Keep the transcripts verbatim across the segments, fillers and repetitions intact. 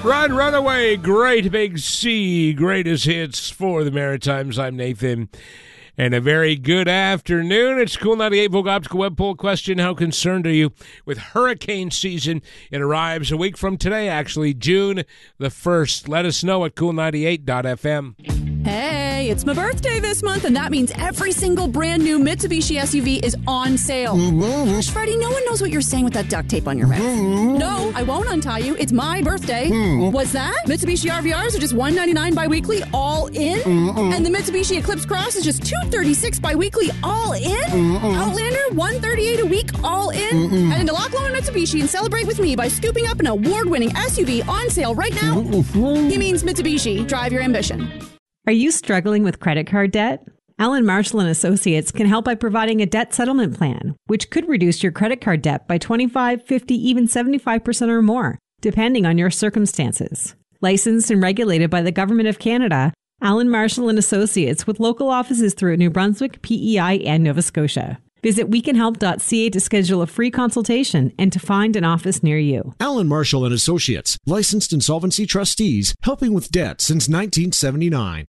Run, run away, great big sea, greatest hits for the Maritimes. I'm Nathan, and a very good afternoon. It's Cool ninety-eight Vogue Optical Web Poll question. How concerned are you with hurricane season? It arrives a week from today, actually, June the first. Let us know at cool ninety-eight dot f m. Hey, it's my birthday this month, and that means every single brand new Mitsubishi S U V is on sale. Mm-hmm. Gosh, Freddie, no one knows what you're saying with that duct tape on your mouth. Mm-hmm. No, I won't untie you. It's my birthday. Mm-hmm. What's that? Mitsubishi R V Rs are just one hundred ninety-nine bi-weekly, all in? Mm-hmm. And the Mitsubishi Eclipse Cross is just two hundred thirty-six bi-weekly, all in? Mm-hmm. Outlander, one hundred thirty-eight a week, all in? Mm-hmm. Head into Lock Loan Mitsubishi and celebrate with me by scooping up an award-winning S U V on sale right now. Mm-hmm. He means Mitsubishi. Drive your ambition. Are you struggling with credit card debt? Allen Marshall and Associates can help by providing a debt settlement plan, which could reduce your credit card debt by twenty-five, fifty, even seventy-five percent or more, depending on your circumstances. Licensed and regulated by the Government of Canada, Allen Marshall and Associates with local offices throughout New Brunswick, P E I, and Nova Scotia. Visit we can help dot c a to schedule a free consultation and to find an office near you. Allen Marshall and Associates, licensed insolvency trustees, helping with debt since nineteen seventy-nine.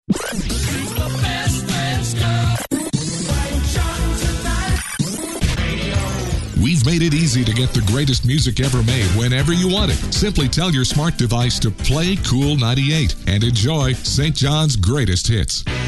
We've made it easy to get the greatest music ever made whenever you want it. Simply tell your smart device to play Cool ninety-eight and enjoy Saint John's greatest hits.